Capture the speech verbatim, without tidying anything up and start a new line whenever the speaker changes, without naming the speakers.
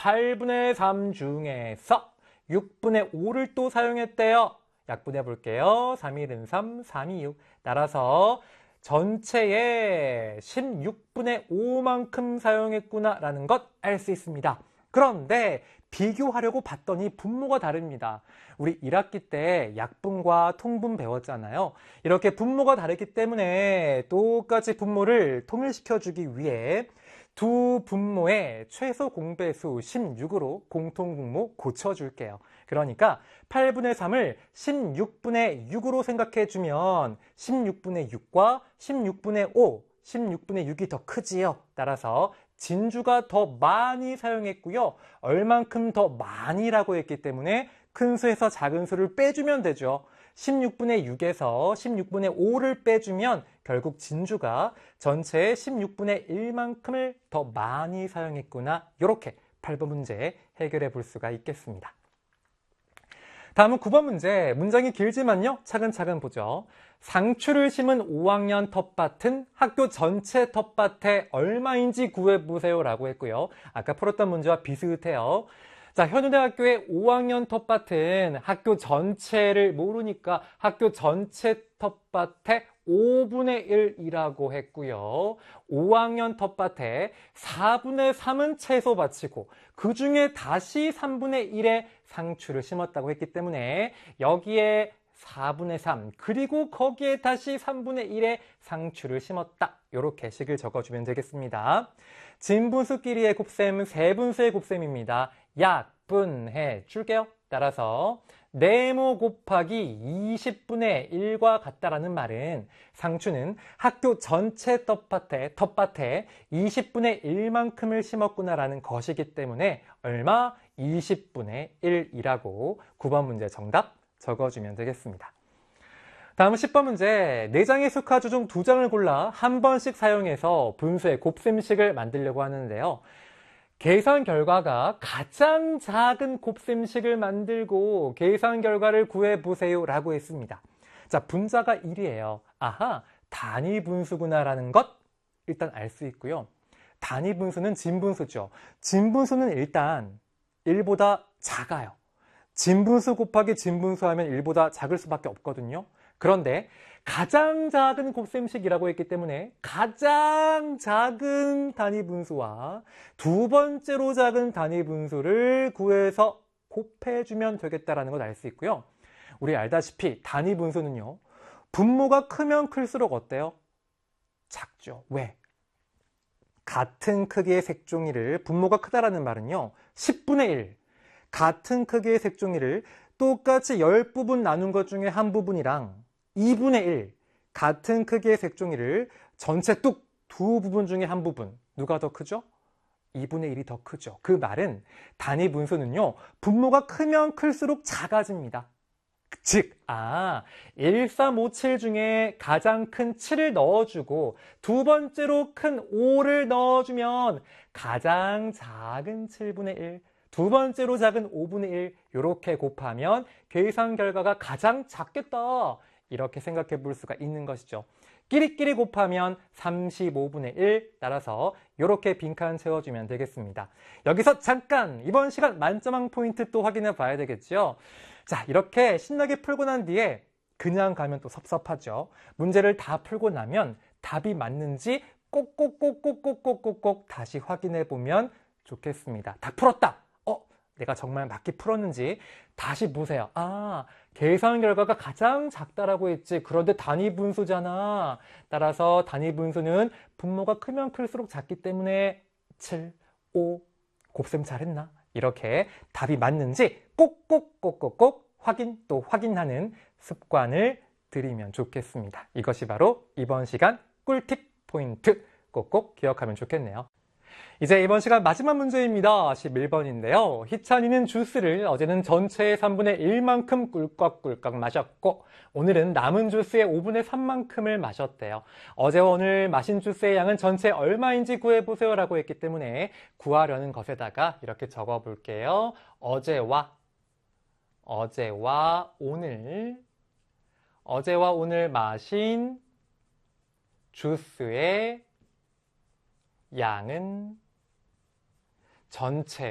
팔분의 삼 중에서 육분의 오를 또 사용했대요. 약분해 볼게요. 삼, 일은 삼, 삼이 육. 따라서 전체의 십육분의 오만큼 사용했구나 라는 것 알 수 있습니다. 그런데 비교하려고 봤더니 분모가 다릅니다. 우리 일 학기 때 약분과 통분 배웠잖아요. 이렇게 분모가 다르기 때문에 똑같이 분모를 통일시켜주기 위해 두 분모의 최소 공배수 십육으로 공통분모 고쳐줄게요. 그러니까 팔분의 삼을 십육분의 육으로 생각해주면 십육분의 육과 십육분의 오, 십육분의 육이 더 크지요. 따라서 진주가 더 많이 사용했고요. 얼만큼 더 많이라고 했기 때문에 큰 수에서 작은 수를 빼주면 되죠. 십육분의 육에서 십육분의 오를 빼주면 결국 진주가 전체의 십육분의 일만큼을 더 많이 사용했구나. 이렇게 팔 번 문제 해결해 볼 수가 있겠습니다. 다음은 구 번 문제. 문장이 길지만요. 차근차근 보죠. 상추를 심은 오 학년 텃밭은 학교 전체 텃밭에 얼마인지 구해보세요 라고 했고요. 아까 풀었던 문제와 비슷해요. 자, 현우대학교의 오 학년 텃밭은 학교 전체를 모르니까 학교 전체 텃밭의 오분의 일이라고 했고요. 오 학년 텃밭에 사분의 삼은 채소밭이고 그 중에 다시 삼분의 일의 상추를 심었다고 했기 때문에 여기에 사분의 삼 그리고 거기에 다시 삼분의 일의 상추를 심었다. 이렇게 식을 적어주면 되겠습니다. 진분수끼리의 곱셈은 세분수의 곱셈입니다. 약분해 줄게요. 따라서 네모 곱하기 이십분의 일과 같다라는 말은 상추는 학교 전체 텃밭에, 텃밭에 이십분의 일만큼을 심었구나라는 것이기 때문에 얼마? 이십분의 일이라고 구 번 문제 정답 적어주면 되겠습니다. 다음은 십 번 문제. 네 장의 수카주 중 두 장을 골라 한 번씩 사용해서 분수의 곱셈식을 만들려고 하는데요. 계산 결과가 가장 작은 곱셈식을 만들고 계산 결과를 구해보세요 라고 했습니다. 자, 분자가 일이에요. 아하, 단위 분수구나 라는 것 일단 알 수 있고요. 단위 분수는 진분수죠. 진분수는 일단 일보다 작아요. 진분수 곱하기 진분수 하면 일보다 작을 수밖에 없거든요. 그런데 가장 작은 곱셈식이라고 했기 때문에 가장 작은 단위 분수와 두 번째로 작은 단위 분수를 구해서 곱해주면 되겠다라는 걸 알 수 있고요. 우리 알다시피 단위 분수는요. 분모가 크면 클수록 어때요? 작죠. 왜? 같은 크기의 색종이를 분모가 크다라는 말은요. 십분의 일. 같은 크기의 색종이를 똑같이 십 부분 나눈 것 중에 한 부분이랑 이분의 일, 같은 크기의 색종이를 전체 뚝 두 부분 중에 한 부분, 누가 더 크죠? 이분의 일이 더 크죠. 그 말은 단위 분수는요, 분모가 크면 클수록 작아집니다. 즉, 아, 일삼오칠 중에 가장 큰 칠을 넣어주고 두 번째로 큰 오를 넣어주면 가장 작은 칠분의 일, 두 번째로 작은 오분의 일 이렇게 곱하면 계산 결과가 가장 작겠다. 이렇게 생각해 볼 수가 있는 것이죠. 끼리끼리 곱하면 삼십오분의 일 따라서 이렇게 빈칸 채워주면 되겠습니다. 여기서 잠깐 이번 시간 만점왕 포인트 또 확인해 봐야 되겠죠. 자, 이렇게 신나게 풀고 난 뒤에 그냥 가면 또 섭섭하죠. 문제를 다 풀고 나면 답이 맞는지 꼭꼭꼭꼭꼭꼭꼭꼭 다시 확인해 보면 좋겠습니다. 다 풀었다. 어, 내가 정말 맞게 풀었는지 다시 보세요. 아, 계산 결과가 가장 작다라고 했지. 그런데 단위 분수잖아. 따라서 단위 분수는 분모가 크면 클수록 작기 때문에 칠, 오, 곱셈 잘했나? 이렇게 답이 맞는지 꼭꼭꼭꼭꼭 확인 또 확인하는 습관을 들이면 좋겠습니다. 이것이 바로 이번 시간 꿀팁 포인트 꼭꼭 기억하면 좋겠네요. 이제 이번 시간 마지막 문제입니다. 십일 번인데요. 희찬이는 주스를 어제는 전체의 삼분의 일만큼 꿀꺽꿀꺽 마셨고 오늘은 남은 주스의 오분의 삼만큼을 마셨대요. 어제와 오늘 마신 주스의 양은 전체 얼마인지 구해보세요 라고 했기 때문에 구하려는 것에다가 이렇게 적어볼게요. 어제와 어제와 오늘 어제와 오늘 마신 주스의 양은 전체